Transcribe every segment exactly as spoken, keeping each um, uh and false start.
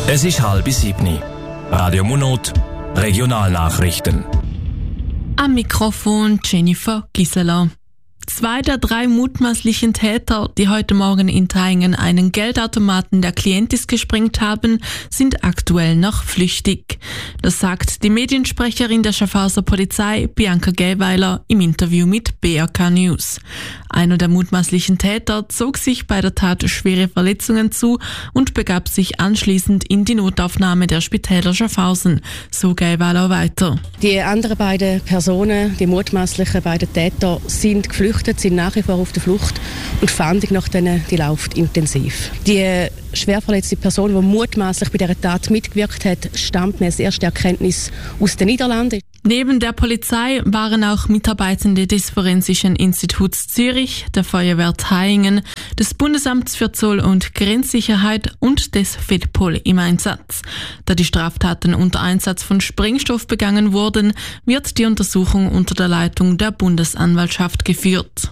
Es ist halb sieben. Radio Munot, Regionalnachrichten. Am Mikrofon Jennifer Gisela. Zwei der drei mutmaßlichen Täter, die heute Morgen in Thayngen einen Geldautomaten der Klientis gesprengt haben, sind aktuell noch flüchtig. Das sagt die Mediensprecherin der Schaffhauser Polizei, Bianca Gähweiler, im Interview mit B R K News. Einer der mutmaßlichen Täter zog sich bei der Tat schwere Verletzungen zu und begab sich anschließend in die Notaufnahme der Spitäler Schaffhausen, so Gähweiler weiter. Die anderen beiden Personen, die mutmaßlichen beiden Täter, sind geflüchtet, sind nach wie vor auf der Flucht und die Fahndung nach denen, die läuft intensiv. Die schwer verletzte Person, die mutmaßlich bei dieser Tat mitgewirkt hat, stammt als erste Erkenntnis aus den Niederlanden. Neben der Polizei waren auch Mitarbeitende des Forensischen Instituts Zürich, der Feuerwehr Thayngen, des Bundesamts für Zoll- und Grenzsicherheit und des FEDPOL im Einsatz. Da die Straftaten unter Einsatz von Sprengstoff begangen wurden, wird die Untersuchung unter der Leitung der Bundesanwaltschaft geführt.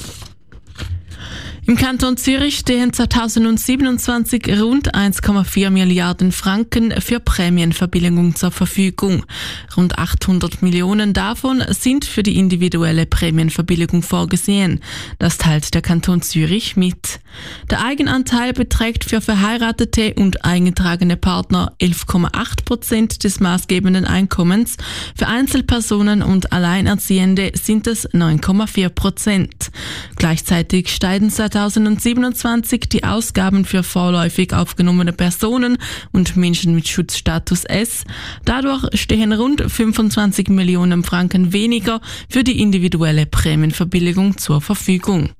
Im Kanton Zürich stehen zweitausendsiebenundzwanzig rund eins Komma vier Milliarden Franken für Prämienverbilligung zur Verfügung. Rund achthundert Millionen davon sind für die individuelle Prämienverbilligung vorgesehen. Das teilt der Kanton Zürich mit. Der Eigenanteil beträgt für verheiratete und eingetragene Partner elf Komma acht Prozent des maßgebenden Einkommens. Für Einzelpersonen und Alleinerziehende sind es neun Komma vier Prozent. Gleichzeitig steigen zweitausendsiebenundzwanzig die Ausgaben für vorläufig aufgenommene Personen und Menschen mit Schutzstatus S. Dadurch stehen rund fünfundzwanzig Millionen Franken weniger für die individuelle Prämienverbilligung zur Verfügung.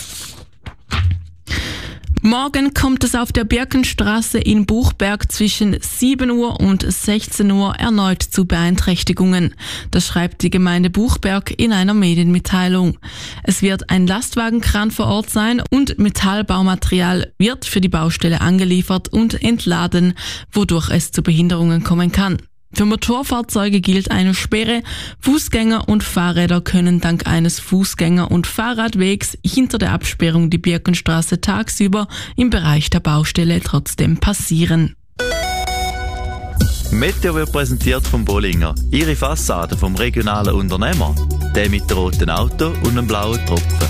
Morgen kommt es auf der Birkenstraße in Buchberg zwischen sieben Uhr und sechzehn Uhr erneut zu Beeinträchtigungen. Das schreibt die Gemeinde Buchberg in einer Medienmitteilung. Es wird ein Lastwagenkran vor Ort sein und Metallbaumaterial wird für die Baustelle angeliefert und entladen, wodurch es zu Behinderungen kommen kann. Für Motorfahrzeuge gilt eine Sperre. Fußgänger und Fahrräder können dank eines Fußgänger- und Fahrradwegs hinter der Absperrung die Birkenstraße tagsüber im Bereich der Baustelle trotzdem passieren. Meteo wird präsentiert vom Bollinger. Ihre Fassade vom regionalen Unternehmer. Der mit dem roten Auto und einem blauen Tropfen.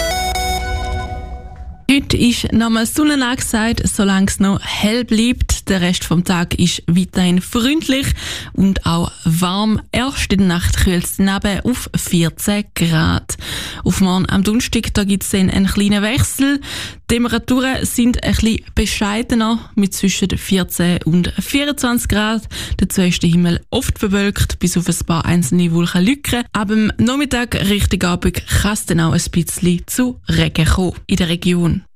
Heute ist nochmal Sonne angesagt, solange es noch hell bleibt. Der Rest vom Tag ist weiterhin freundlich und auch warm. Erst in der Nacht kühlt es neben auf vierzehn Grad. Auf morgen am Donnerstag, da gibt es dann einen kleinen Wechsel. Die Temperaturen sind ein bisschen bescheidener mit zwischen vierzehn und vierundzwanzig Grad. Dazu ist der Himmel oft bewölkt, bis auf ein paar einzelne Wolkenlücken. Ab dem Nachmittag, Richtung Abend, kann es dann auch ein bisschen zu Regen kommen in der Region.